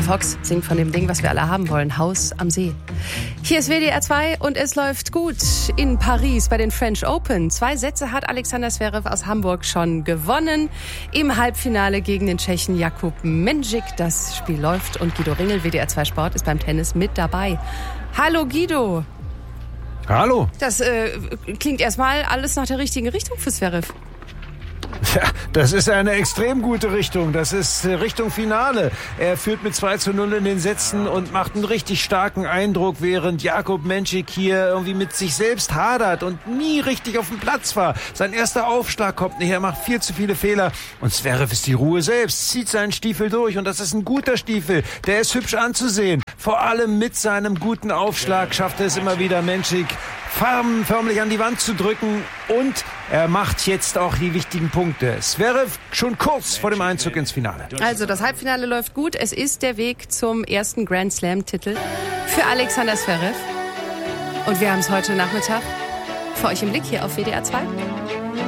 Fox singt von dem Ding, was wir alle haben wollen, Haus am See. Hier ist WDR 2 und es läuft gut in Paris bei den French Open. 2 Sätze hat Alexander Zverev aus Hamburg schon gewonnen. Im Halbfinale gegen den Tschechen Jakub Mensik. Das Spiel läuft und Guido Ringel, WDR 2 Sport, ist beim Tennis mit dabei. Hallo Guido. Hallo. Das klingt erstmal alles nach der richtigen Richtung für Zverev. Ja, das ist eine extrem gute Richtung. Das ist Richtung Finale. Er führt mit 2:0 in den Sätzen und macht einen richtig starken Eindruck, während Jakub Mensik hier irgendwie mit sich selbst hadert und nie richtig auf dem Platz war. Sein erster Aufschlag kommt nicht, er macht viel zu viele Fehler. Und Zverev ist die Ruhe selbst, zieht seinen Stiefel durch und das ist ein guter Stiefel. Der ist hübsch anzusehen. Vor allem mit seinem guten Aufschlag schafft er es immer wieder, Mensik förmlich an die Wand zu drücken, und er macht jetzt auch die wichtigen Punkte. Zverev schon kurz vor dem Einzug ins Finale. Also das Halbfinale läuft gut. Es ist der Weg zum ersten Grand Slam-Titel für Alexander Zverev. Und wir haben es heute Nachmittag für euch im Blick hier auf WDR 2.